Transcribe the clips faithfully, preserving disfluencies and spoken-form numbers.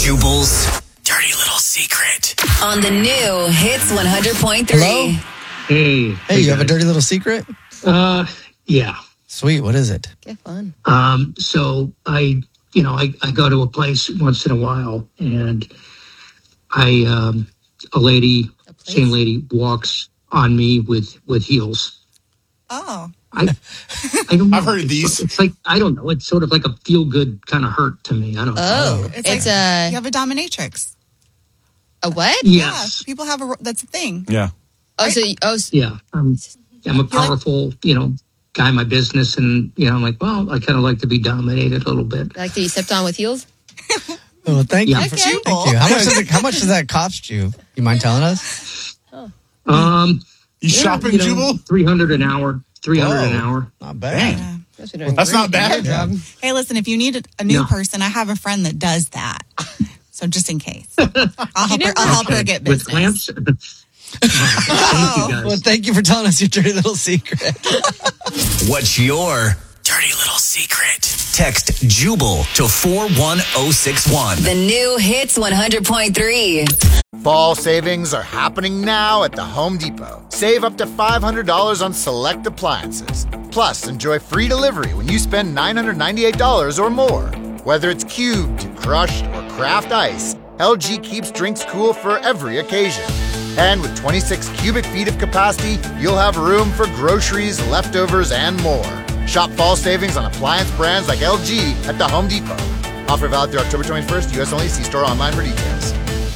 Jubal's dirty little secret. On the new Hits one hundred point three. Hello? Hey. Hey, you have a dirty little secret? Uh, yeah. Sweet. What is it? Get fun. Um, so I, you know, I, I go to a place once in a while, and I, um, a lady, same lady walks on me with, with heels. Oh. I, I don't know. I've heard of these. It's like, I don't know. It's sort of like a feel good kind of hurt to me. I don't know. Oh, It's, it's like a you have a dominatrix. a what? Yes. Yeah, people have a that's a thing. Yeah. Oh, so you- oh, s- Yeah. Um, I'm a powerful, you know, guy in my business. And, you know, I'm like, well, I kind of like to be dominated a little bit. like to be stepped on with heels? Well, thank Yeah. you. For, Okay. thank you. How much, does it, how much does that cost you? You mind telling us? Um, You shopping, you know, Jubal? three hundred an hour. three hundred an Oh. hour. Not bad. Yeah. Guess we're doing That's great. not bad. Good job. Hey, listen, if you need a, a new No. person, I have a friend that does that. So just in case, I'll help her. I'll help her get With business. clamps? Thank you, guys. Well, thank you for telling us your dirty little secret. What's your dirty little secret? Text Jubal to four one zero six one. The new Hits one hundred point three. Fall savings are happening now at the Home Depot. Save up to five hundred dollars on select appliances. Plus, enjoy free delivery when you spend nine hundred ninety-eight dollars or more. Whether it's cubed, crushed, or craft ice, L G keeps drinks cool for every occasion. And with twenty-six cubic feet of capacity, you'll have room for groceries, leftovers, and more. Shop fall savings on appliance brands like L G at the Home Depot. Offer valid through October twenty-first, U S only. See store online for details.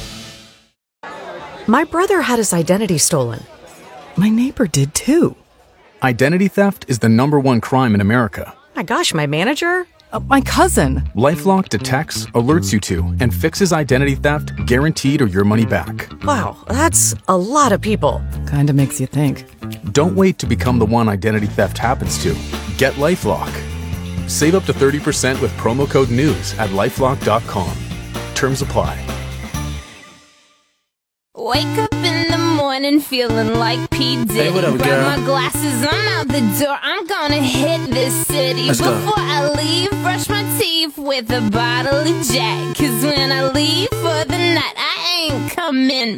My brother had his identity stolen. My neighbor did too. Identity theft is the number one crime in America. My gosh, my manager? Uh, my cousin. LifeLock detects, alerts you to, and fixes identity theft guaranteed or your money back. Wow, that's a lot of people. Kinda makes you think. Don't wait to become the one identity theft happens to. Get LifeLock. Save up to thirty percent with promo code NEWS at lifelock dot com. Terms apply. Wake up in the morning feeling like P. Diddy. Hey, what up, Grab girl? my glasses, I'm out the door. I'm gonna hit this city. Let's go. Before I leave, brush my teeth with a bottle of Jack. Cause when I leave for the night, I ain't coming